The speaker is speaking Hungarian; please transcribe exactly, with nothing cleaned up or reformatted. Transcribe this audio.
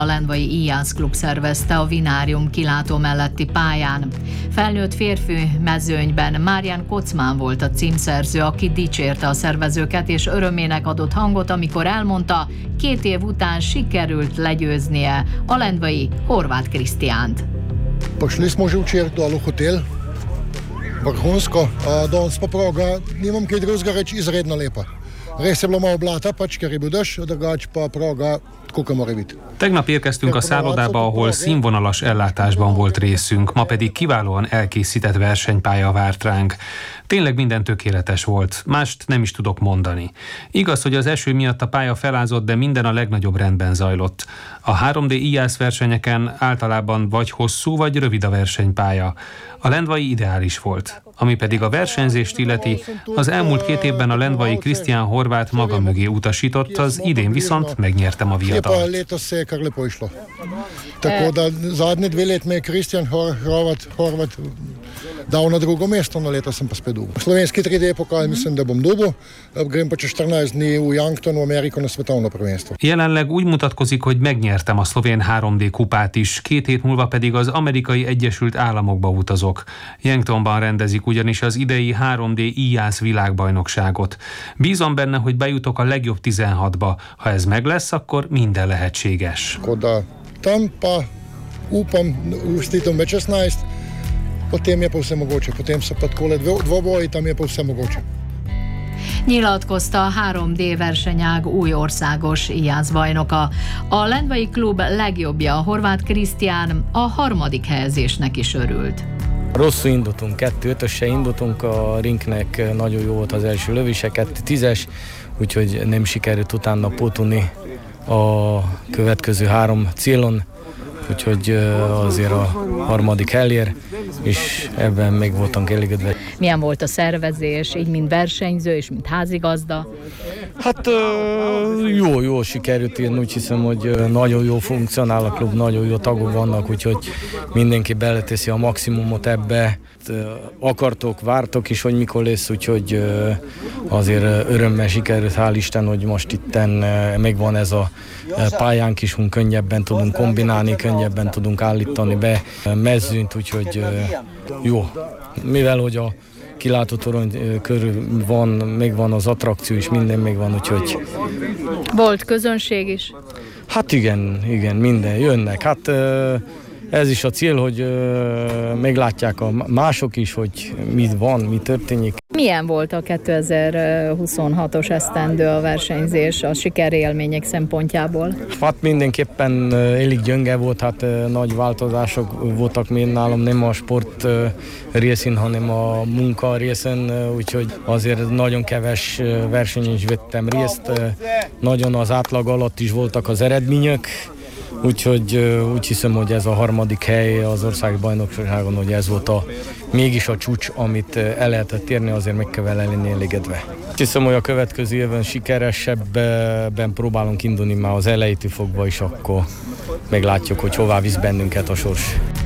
A Lendvai Íjász Klub szervezte a Vinárium kilátó melletti pályán. Felnőtt férfi mezőnyben Marian Kocmán volt a címszerző, aki dicsérte a szervezőket és örömének adott hangot, amikor elmondta, két év után sikerült legyőznie a lendvai Horváth Krisztiánt. Pošli smo že včeraj dol v hotel, vrhunsko, danes pa proga, nimam kaj drugega reči, izredno lepa. Res je bilo malo blata, pač ker je bil dež, drugače pa proga tako, kot mora biti. Tegnap érkeztünk a szállodába, ahol színvonalas ellátásban volt részünk, ma pedig kiválóan elkészített versenypálya várt ránk. Tényleg minden tökéletes volt, mást nem is tudok mondani. Igaz, hogy az eső miatt a pálya felázott, de minden a legnagyobb rendben zajlott. A három dé íjász versenyeken általában vagy hosszú, vagy rövid a versenypálya. A lendvai ideális volt. Ami pedig a versenyzést illeti, az elmúlt két évben a lendvai Krisztián Horváth maga mögé utasított, az idén viszont megnyertem a viadalt. Kar lepo išlo. Tako da zadnje dve let me je Krisztián Horváth, Horváth dal na drugo mesto, na leto sem pa spet dobil. Slovenski tri dé pokal mislim, da bom dobil, grem pa čez štirinajst dni v Yankton v Ameriko na svetovno prvenstvo. Jelenleg úgy mutatkozik, hogy megnyertem a szlovén három dé kupát is, két hét múlva pedig az Amerikai Egyesült Államokba utazok. Yanktonban rendezik ugyanis az idei három dé íjász világbajnokságot. Bízom benne, hogy bejutok a legjobb tizenhatba. Ha ez meg lesz, akkor minden lehetséges. Koda tam pa upam, ustvitom več šestnajst, potem je pa vse mogoče. Potem so pa takole dvoboji, tam je pa vse mogoče. Nyilatkozta a három dé versenyág új országos íjászbajnoka. A lendvai klub legjobbja, a Horváth Krisztián, a harmadik helyezésnek is örült. Rosszul indultunk, kettő ötössel indultunk, a rinknek nagyon jó volt az első lövése, kettő tízes, úgyhogy nem sikerült utána pótolni a következő három célon, úgyhogy azért a harmadik helyér, és ebben még voltunk elégedve. Milyen volt a szervezés, így mint versenyző és mint házigazda? Hát jó, jó sikerült, én úgy hiszem, hogy nagyon jó funkcionál a klub, nagyon jó tagok vannak, úgyhogy mindenki beleteszi a maximumot ebbe. Akartok, vártok is, hogy mikor lesz, úgyhogy azért örömmel sikerült, hál' Isten, hogy most itten megvan ez a pályánk is, hogy könnyebben tudunk kombinálni, könnyebben tudunk állítani be mezőnyt, úgyhogy jó. Mivel, hogy a kilátótorony körül van, megvan az attrakció is, minden megvan, úgyhogy... Volt közönség is? Hát igen, igen, minden jönnek. Hát ez is a cél, hogy meglátják a mások is, hogy mi van, mi történik. Milyen volt a kétezer-huszonhatos esztendő a versenyzés a sikerélmények szempontjából? Hát mindenképpen elég gyönge volt, hát nagy változások voltak még nálam, nem a sport részén, hanem a munka részén, úgyhogy azért nagyon keves versenyen is vettem részt, nagyon az átlag alatt is voltak az eredmények. Úgyhogy úgy hiszem, hogy ez a harmadik hely az országi bajnokságon, hogy ez volt a, mégis a csúcs, amit el lehetett érni, azért meg kell vele lenni elégedve. Úgy hiszem, hogy a következő évben sikeresebben próbálunk indulni már az elejétől fogva is, akkor meglátjuk, hogy hová visz bennünket a sors.